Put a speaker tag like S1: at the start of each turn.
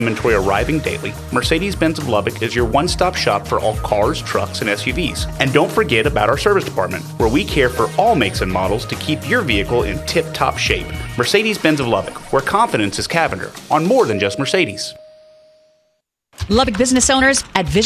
S1: Inventory arriving daily, Mercedes-Benz of Lubbock is your one-stop shop for all cars, trucks, and SUVs. And don't forget about our service department, where we care for all makes and models to keep your vehicle in tip-top shape. Mercedes-Benz of Lubbock, where confidence is Cavender on more than just Mercedes.
S2: Lubbock business owners at Vision